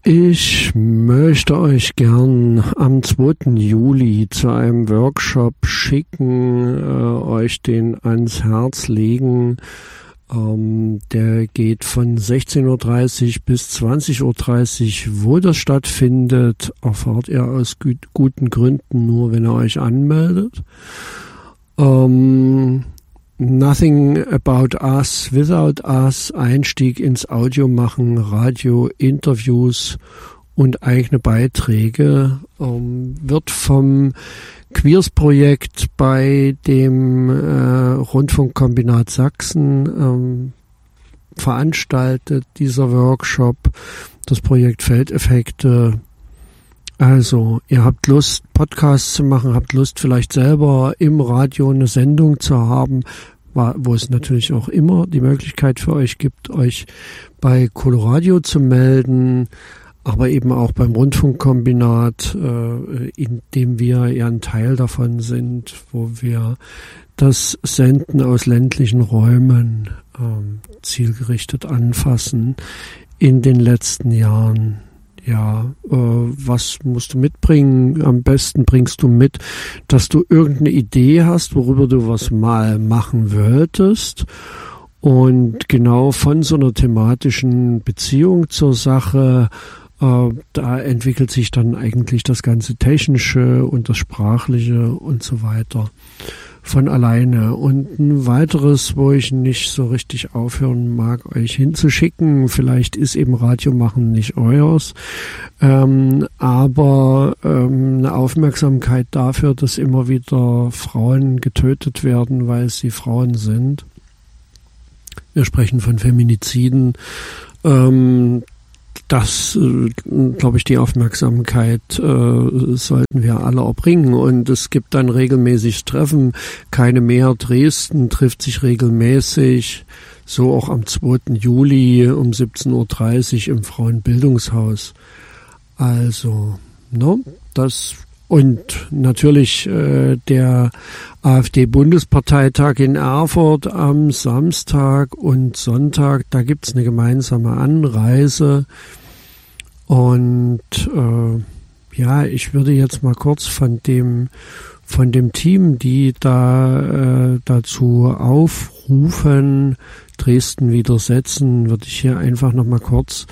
Ich möchte euch gern am 2. Juli zu einem Workshop schicken, euch den ans Herz legen. Der geht von 16:30 Uhr bis 20:30 Uhr. Wo das stattfindet, erfahrt ihr aus guten Gründen nur, wenn ihr euch anmeldet. Nothing about us, without us, Einstieg ins Audio machen, Radio, Interviews und eigene Beiträge, wird vom Queers-Projekt bei dem Rundfunkkombinat Sachsen veranstaltet, dieser Workshop, das Projekt Feldeffekte. Also, ihr habt Lust, Podcasts zu machen, habt Lust, vielleicht selber im Radio eine Sendung zu haben, wo es natürlich auch immer die Möglichkeit für euch gibt, euch bei Coloradio zu melden, aber eben auch beim Rundfunkkombinat, in dem wir ja ein Teil davon sind, wo wir das Senden aus ländlichen Räumen zielgerichtet anfassen in den letzten Jahren. Ja, was musst du mitbringen? Am besten bringst du mit, dass du irgendeine Idee hast, worüber du was mal machen wolltest. Und genau von so einer thematischen Beziehung zur Sache, da entwickelt sich dann eigentlich das ganze Technische und das Sprachliche und so weiter von alleine. Und ein weiteres, wo ich nicht so richtig aufhören mag, euch hinzuschicken, vielleicht ist eben Radiomachen nicht euers, aber eine Aufmerksamkeit dafür, dass immer wieder Frauen getötet werden, weil sie Frauen sind. Wir sprechen von Feminiziden. Das, glaube ich, die Aufmerksamkeit sollten wir alle erbringen. Und es gibt dann regelmäßig Treffen. Keine mehr. Dresden trifft sich regelmäßig. So auch am 2. Juli um 17:30 Uhr im Frauenbildungshaus. Also, das. Und natürlich der AfD-Bundesparteitag in Erfurt am Samstag und Sonntag. Da gibt's eine gemeinsame Anreise. Und ich würde jetzt mal kurz von dem Team, die da dazu aufrufen, Dresden widersetzen, würde ich hier einfach noch mal kurz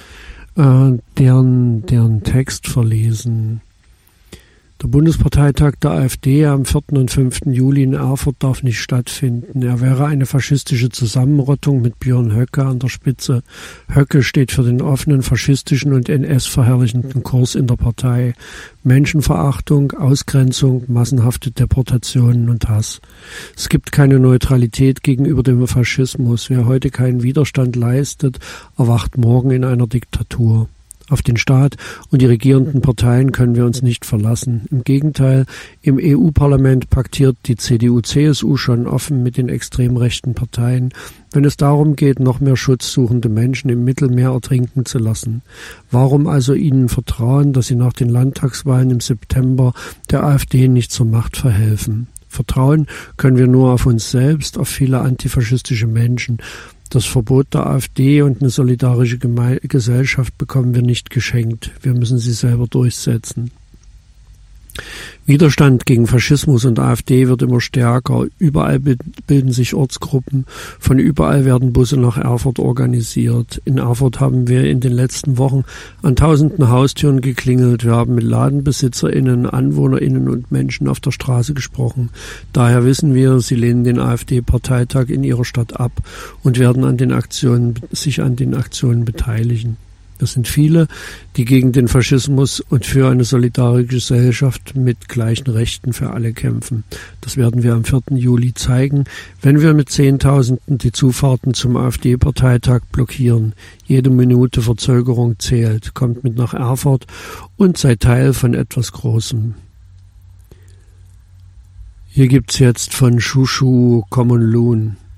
deren Text verlesen. Der Bundesparteitag der AfD am 4. und 5. Juli in Erfurt darf nicht stattfinden. Er wäre eine faschistische Zusammenrottung mit Björn Höcke an der Spitze. Höcke steht für den offenen, faschistischen und NS-verherrlichenden Kurs in der Partei. Menschenverachtung, Ausgrenzung, massenhafte Deportationen und Hass. Es gibt keine Neutralität gegenüber dem Faschismus. Wer heute keinen Widerstand leistet, erwacht morgen in einer Diktatur. Auf den Staat und die regierenden Parteien können wir uns nicht verlassen. Im Gegenteil, im EU-Parlament paktiert die CDU-CSU schon offen mit den extrem rechten Parteien, wenn es darum geht, noch mehr schutzsuchende Menschen im Mittelmeer ertrinken zu lassen. Warum also ihnen vertrauen, dass sie nach den Landtagswahlen im September der AfD nicht zur Macht verhelfen? Vertrauen können wir nur auf uns selbst, auf viele antifaschistische Menschen. Das Verbot der AfD und eine solidarische Gesellschaft bekommen wir nicht geschenkt. Wir müssen sie selber durchsetzen. Widerstand gegen Faschismus und AfD wird immer stärker. Überall bilden sich Ortsgruppen. Von überall werden Busse nach Erfurt organisiert. In Erfurt haben wir in den letzten Wochen an tausenden Haustüren geklingelt. Wir haben mit LadenbesitzerInnen, AnwohnerInnen und Menschen auf der Straße gesprochen. Daher wissen wir, sie lehnen den AfD-Parteitag in ihrer Stadt ab und werden sich an den Aktionen beteiligen. Das sind viele, die gegen den Faschismus und für eine solidarische Gesellschaft mit gleichen Rechten für alle kämpfen. Das werden wir am 4. Juli zeigen, wenn wir mit Zehntausenden die Zufahrten zum AfD-Parteitag blockieren. Jede Minute Verzögerung zählt. Kommt mit nach Erfurt und seid Teil von etwas Großem. Hier gibt's jetzt von Shushu Common Loon.